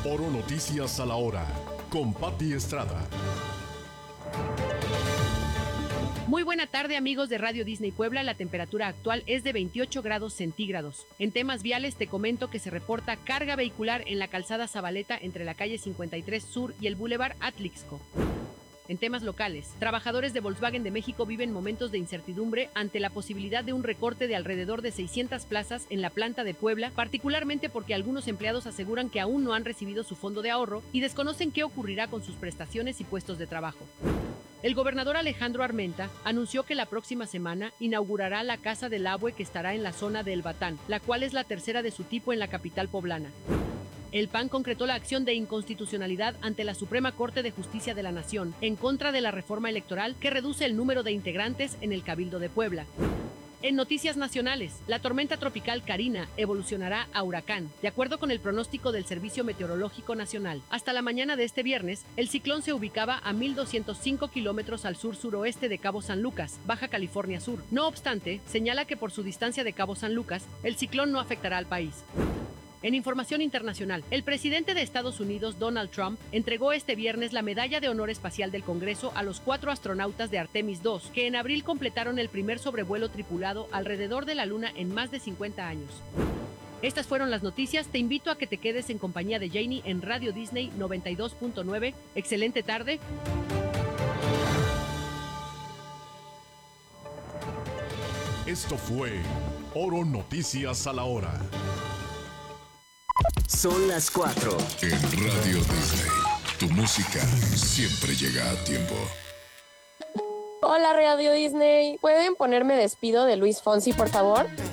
Oro Noticias a la Hora, con Pati Estrada. Muy buena tarde, amigos de Radio Disney Puebla. La temperatura actual es de 28 grados centígrados. En temas viales te comento que se reporta carga vehicular en la calzada Zabaleta entre la calle 53 Sur y el Boulevard Atlixco. En temas locales, trabajadores de Volkswagen de México viven momentos de incertidumbre ante la posibilidad de un recorte de alrededor de 600 plazas en la planta de Puebla, particularmente porque algunos empleados aseguran que aún no han recibido su fondo de ahorro y desconocen qué ocurrirá con sus prestaciones y puestos de trabajo. El gobernador Alejandro Armenta anunció que la próxima semana inaugurará la Casa del Abue que estará en la zona de El Batán, la cual es la tercera de su tipo en la capital poblana. El PAN concretó la acción de inconstitucionalidad ante la Suprema Corte de Justicia de la Nación en contra de la reforma electoral que reduce el número de integrantes en el Cabildo de Puebla. En noticias nacionales, la tormenta tropical Karina evolucionará a huracán, de acuerdo con el pronóstico del Servicio Meteorológico Nacional. Hasta la mañana de este viernes, el ciclón se ubicaba a 1.205 kilómetros al sur-suroeste de Cabo San Lucas, Baja California Sur. No obstante, señala que por su distancia de Cabo San Lucas, el ciclón no afectará al país. En información internacional, el presidente de Estados Unidos, Donald Trump, entregó este viernes la Medalla de Honor Espacial del Congreso a los 4 astronautas de Artemis II, que en abril completaron el primer sobrevuelo tripulado alrededor de la Luna en más de 50 años. Estas fueron las noticias. Te invito a que te quedes en compañía de Janie en Radio Disney 92.9. Excelente tarde. Esto fue Oro Noticias a la Hora. Son las 4. En Radio Disney, tu música siempre llega a tiempo. Hola Radio Disney, ¿pueden ponerme Despido de Luis Fonsi, por favor?